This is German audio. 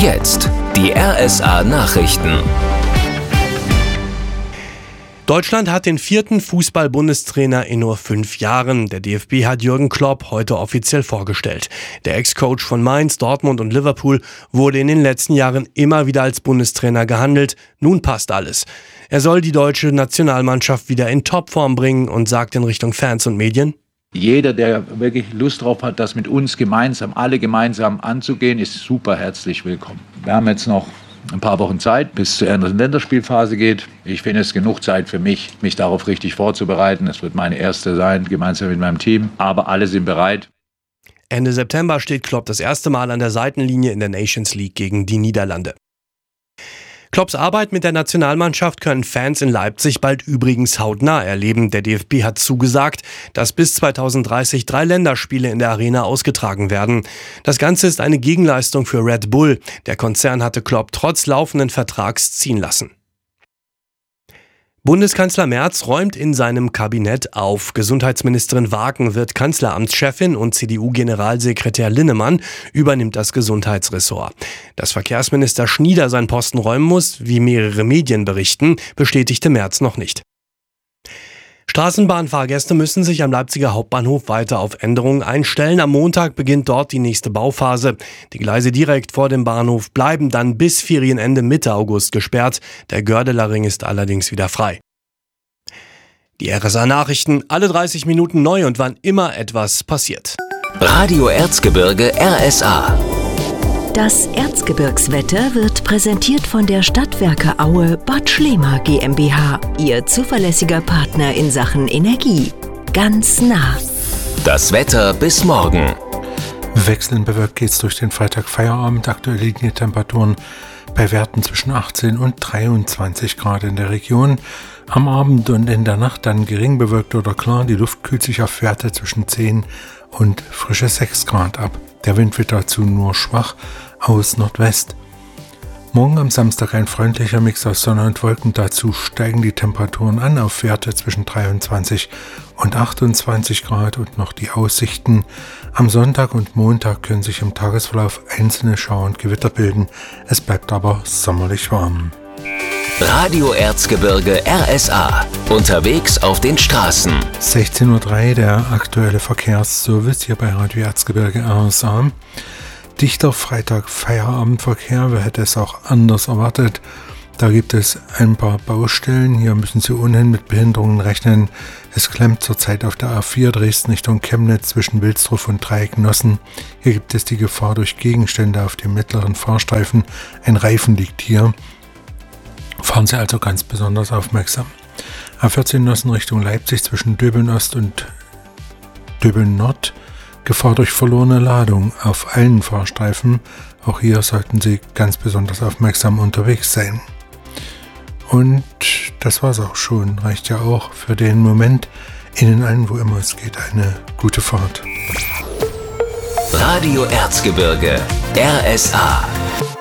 Jetzt die RSA Nachrichten. Deutschland hat den 4. Fußball-Bundestrainer in nur 5 Jahren. Der DFB hat Jürgen Klopp heute offiziell vorgestellt. Der Ex-Coach von Mainz, Dortmund und Liverpool wurde in den letzten Jahren immer wieder als Bundestrainer gehandelt. Nun passt alles. Er soll die deutsche Nationalmannschaft wieder in Topform bringen und sagt in Richtung Fans und Medien: Jeder, der wirklich Lust drauf hat, das mit uns gemeinsam, alle gemeinsam anzugehen, ist super herzlich willkommen. Wir haben jetzt noch ein paar Wochen Zeit, bis es zur ersten Länderspielphase geht. Ich finde es genug Zeit für mich darauf richtig vorzubereiten. Es wird meine erste sein, gemeinsam mit meinem Team. Aber alle sind bereit. Ende September steht Klopp das erste Mal an der Seitenlinie in der Nations League gegen die Niederlande. Klopps Arbeit mit der Nationalmannschaft können Fans in Leipzig bald übrigens hautnah erleben. Der DFB hat zugesagt, dass bis 2030 3 Länderspiele in der Arena ausgetragen werden. Das Ganze ist eine Gegenleistung für Red Bull. Der Konzern hatte Klopp trotz laufenden Vertrags ziehen lassen. Bundeskanzler Merz räumt in seinem Kabinett auf. Gesundheitsministerin Wagen wird Kanzleramtschefin und CDU-Generalsekretär Linnemann übernimmt das Gesundheitsressort. Dass Verkehrsminister Schnieder seinen Posten räumen muss, wie mehrere Medien berichten, bestätigte Merz noch nicht. Straßenbahnfahrgäste müssen sich am Leipziger Hauptbahnhof weiter auf Änderungen einstellen. Am Montag beginnt dort die nächste Bauphase. Die Gleise direkt vor dem Bahnhof bleiben dann bis Ferienende Mitte August gesperrt. Der Gördeler Ring ist allerdings wieder frei. Die RSA Nachrichten, alle 30 Minuten neu und wann immer etwas passiert. Radio Erzgebirge RSA. Das Erzgebirgswetter wird präsentiert von der Stadtwerke Aue Bad Schlema GmbH, Ihr zuverlässiger Partner in Sachen Energie. Ganz nah. Das Wetter bis morgen. Wechselnd bewölkt geht's durch den Freitag-Feierabend. Aktuell liegen die Temperaturen bei Werten zwischen 18 und 23 Grad in der Region. Am Abend und in der Nacht dann gering bewölkt oder klar. Die Luft kühlt sich auf Werte zwischen 10 und frische 6 Grad ab. Der Wind wird dazu nur schwach aus Nordwest. Morgen am Samstag ein freundlicher Mix aus Sonne und Wolken. Dazu steigen die Temperaturen an auf Werte zwischen 23 und 28 Grad und noch die Aussichten. Am Sonntag und Montag können sich im Tagesverlauf einzelne Schauer und Gewitter bilden. Es bleibt aber sommerlich warm. Radio Erzgebirge RSA. Unterwegs auf den Straßen. 16:03 Uhr der aktuelle Verkehrsservice hier bei Radio Erzgebirge RSA. Dichter Freitag-Feierabendverkehr, wer hätte es auch anders erwartet. Da gibt es ein paar Baustellen. Hier müssen Sie ohnehin mit Behinderungen rechnen. Es klemmt zurzeit auf der A4 Dresden Richtung Chemnitz zwischen Wilsdruf und Dreiecknossen. Hier gibt es die Gefahr durch Gegenstände auf dem mittleren Fahrstreifen. Ein Reifen liegt hier. Fahren Sie also ganz besonders aufmerksam. A14 Nossen Richtung Leipzig zwischen Döbeln Ost und Döbeln Nord. Gefahr durch verlorene Ladung auf allen Fahrstreifen. Auch hier sollten Sie ganz besonders aufmerksam unterwegs sein. Und das war's auch schon. Reicht ja auch für den Moment. Ihnen allen, wo immer es geht, eine gute Fahrt. Radio Erzgebirge RSA.